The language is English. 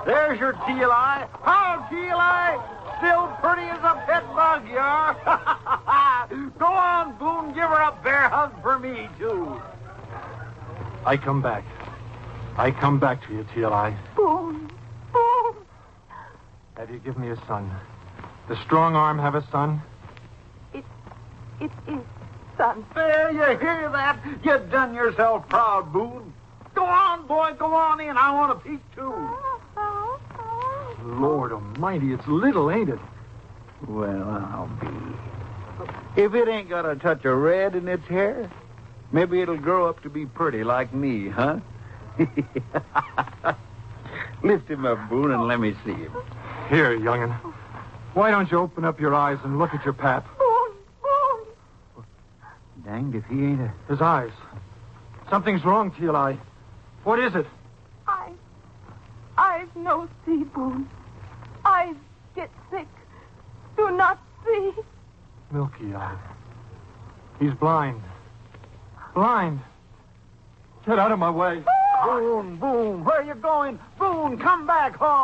There's your teal eye. How, teal eye? Still pretty as a pet bug, you are. Go on, Boone. Give her a bear hug for me, too. I come back. I come back to you, Teal Eye. Boone. Boone. Have you given me a son? Does Strong Arm have a son? It is, son. There, you hear that? You done yourself proud, Boone. Go on, boy. Go on in. I want to peek, too. Lord almighty, it's little, ain't it? Well, I'll be. If it ain't got a touch of red in its hair, maybe it'll grow up to be pretty like me, huh? Lift him up, Boone, and let me see him. Here, young'un. Why don't you open up your eyes and look at your pap? Boone. Danged if he ain't His eyes. Something's wrong, Teal Eye. What is it? Eyes no see, Boone. Eyes get sick. Do not see. Milky Eye. He's blind. Blind. Get out of my way. Boone, Boone, where you going? Boone, come back home.